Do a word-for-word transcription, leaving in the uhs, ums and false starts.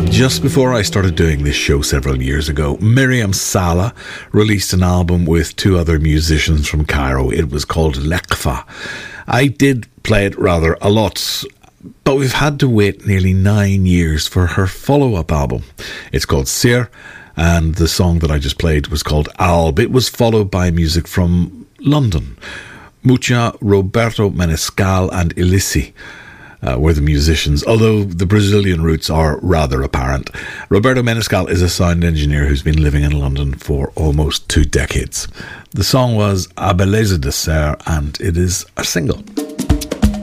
Just before I started doing this show several years ago, Miriam Sala released an album with two other musicians from Cairo. It was called Lekfa. I did play it rather a lot, but we've had to wait nearly nine years for her follow-up album. It's called Sir, and the song that I just played was called Alb. It was followed by music from London. Mucha, Roberto Menescal and Ilisi Uh, were the musicians, although the Brazilian roots are rather apparent. Roberto Menescal is a sound engineer who's been living in London for almost two decades. The song was A Beleza de Ser, and it is a single.